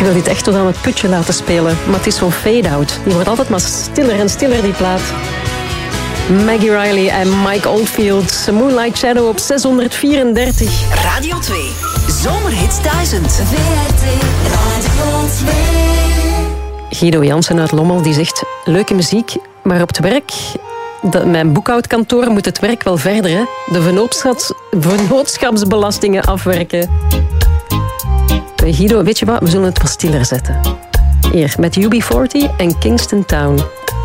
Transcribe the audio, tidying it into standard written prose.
wil dit echt tot aan het putje laten spelen. Maar het is zo'n fade-out. Die wordt altijd maar stiller en stiller, die plaat. Maggie Riley en Mike Oldfield. Moonlight Shadow op 634. Radio 2. Zomerhits 1000. Guido Jansen uit Lommel die zegt... Leuke muziek, maar op het werk... Mijn boekhoudkantoor moet het werk wel verder. Hè? De vennootschapsbelastingen afwerken. Guido, weet je wat? We zullen het wat stiller zetten. Hier, met UB40 en Kingston Town.